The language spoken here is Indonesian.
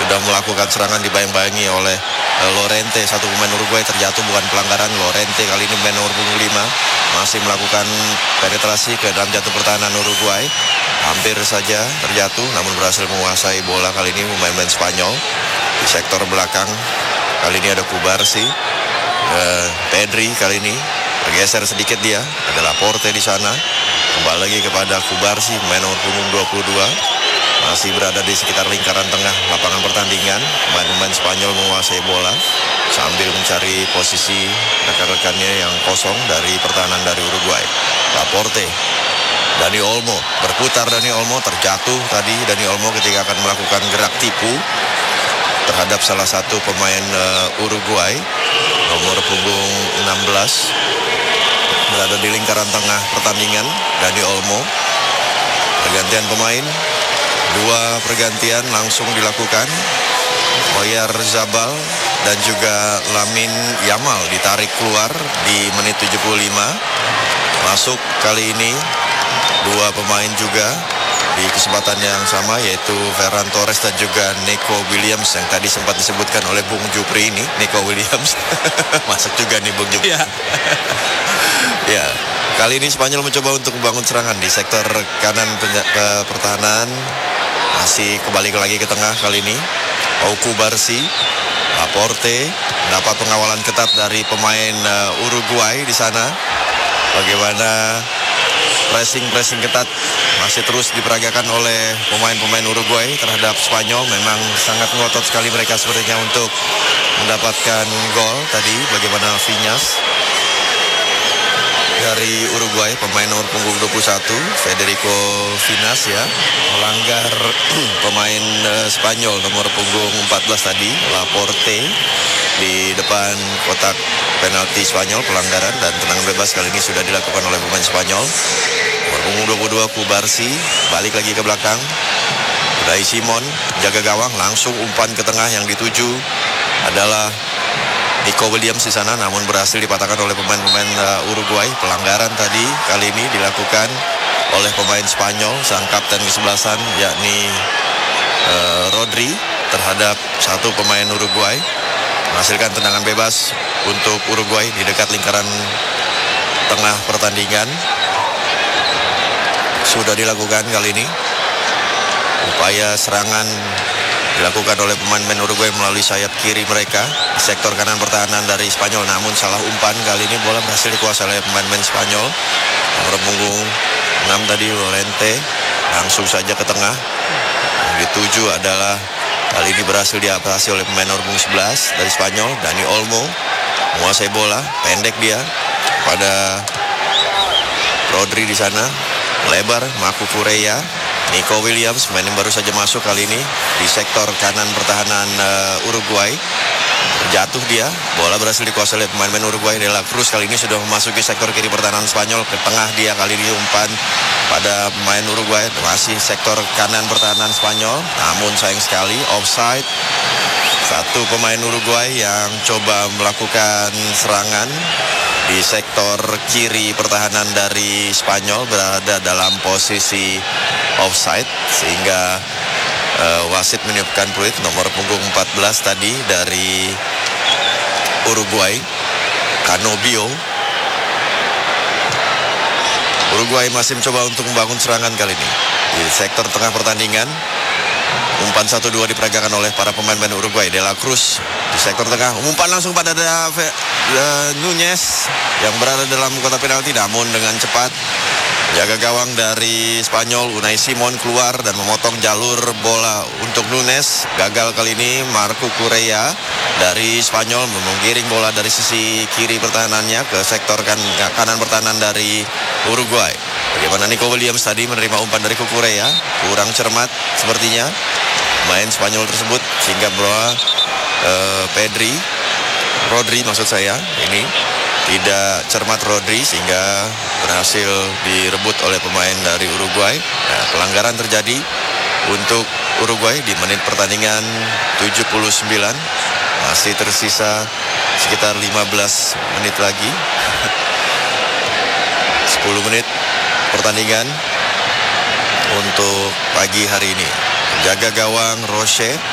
sudah melakukan serangan dibayang-bayangi oleh Llorente, satu pemain Uruguay terjatuh, bukan pelanggaran. Llorente kali ini pemain nomor punggung 5 masih melakukan penetrasi ke dalam jatuh pertahanan Uruguay. Hampir saja terjatuh namun berhasil menguasai bola kali ini pemain-pemain Spanyol. Di sektor belakang kali ini ada Cubarsí. Pedri kali ini bergeser sedikit dia. Ada Laporte di sana. Kembali lagi kepada Cubarsí, pemain nomor punggung 22. Masih berada di sekitar lingkaran tengah lapangan pertandingan. Pemain-pemain Spanyol menguasai bola sambil mencari posisi rekan-rekannya yang kosong dari pertahanan dari Uruguay. Laporte, Dani Olmo, berputar Dani Olmo, terjatuh tadi Dani Olmo ketika akan melakukan gerak tipu terhadap salah satu pemain Uruguay, nomor punggung 16, berada di lingkaran tengah pertandingan. Dani Olmo, pergantian pemain, 2 pergantian langsung dilakukan. Oyarzabal dan juga Lamine Yamal ditarik keluar di menit 75. Masuk kali ini 2 pemain juga di kesempatan yang sama, yaitu Ferran Torres dan juga Nico Williams yang tadi sempat disebutkan oleh Bung Jupri ini. Nico Williams masuk juga nih Bung Jupri. Ya, kali ini Spanyol mencoba untuk membangun serangan di sektor kanan pertahanan. Masih kembali lagi ke tengah kali ini. Cubarsí, Laporte mendapat pengawalan ketat dari pemain Uruguay di sana. Bagaimana pressing ketat masih terus diperagakan oleh pemain-pemain Uruguay terhadap Spanyol. Memang sangat ngotot sekali mereka sepertinya untuk mendapatkan gol tadi. Bagaimana Viñas dari Uruguay, pemain nomor punggung 21, Federico Viñas ya, melanggar pemain Spanyol nomor punggung 14 tadi, Laporte, di depan kotak penalti Spanyol, pelanggaran dan tendangan bebas kali ini sudah dilakukan oleh pemain Spanyol. Nomor punggung 22 Cubarsí, balik lagi ke belakang. Unai Simon jaga gawang, langsung umpan ke tengah yang dituju adalah Nico Williams di sana, namun berhasil dipatahkan oleh pemain-pemain Uruguay. Pelanggaran tadi kali ini dilakukan oleh pemain Spanyol, sang kapten kesebelasan yakni Rodri, terhadap satu pemain Uruguay. Menghasilkan tendangan bebas untuk Uruguay di dekat lingkaran tengah pertandingan. Sudah dilakukan kali ini. Upaya serangan dilakukan oleh pemain-pemain Uruguay melalui sayap kiri mereka di sektor kanan pertahanan dari Spanyol, namun salah umpan. Kali ini bola berhasil dikuasai oleh pemain-pemain Spanyol. Nomor punggung 6 tadi Llorente langsung saja ke tengah. Yang dituju adalah kali ini berhasil diatasi oleh pemain nomor punggung 11 dari Spanyol, Dani Olmo. Menguasai bola, pendek dia pada Rodri di sana. Lebar, Marco Correa. Nico Williams, pemain yang baru saja masuk kali ini di sektor kanan pertahanan Uruguay. Terjatuh dia, bola berhasil dikuasai oleh pemain Uruguay. De La Cruz kali ini sudah memasuki sektor kiri pertahanan Spanyol. Ke tengah dia kali ini umpan pada pemain Uruguay. Masih sektor kanan pertahanan Spanyol, namun sayang sekali offside. Satu pemain Uruguay yang coba melakukan serangan di sektor kiri pertahanan dari Spanyol berada dalam posisi offside, sehingga wasit meniupkan peluit. Nomor punggung 14 tadi dari Uruguay, Canobio. Uruguay masih mencoba untuk membangun serangan kali ini di sektor tengah pertandingan. Umpan 1-2 diperagakan oleh para pemain-pemain Uruguay. De La Cruz di sektor tengah, umpan langsung pada Núñez yang berada dalam kotak penalti, namun dengan cepat jaga gawang dari Spanyol Unai Simon keluar dan memotong jalur bola untuk Núñez. Gagal kali ini Marco Correa dari Spanyol menggiring bola dari sisi kiri pertahanannya ke sektor kanan pertahanan dari Uruguay. Bagaimana Nico Williams tadi menerima umpan dari Correa, kurang cermat sepertinya main Spanyol tersebut, sehingga bola Rodri maksud saya, ini tidak cermat Rodri sehingga berhasil direbut oleh pemain dari Uruguay. Nah, pelanggaran terjadi untuk Uruguay di menit pertandingan 79. Masih tersisa sekitar 15 menit lagi. 10 menit pertandingan untuk pagi hari ini. Jaga gawang Roche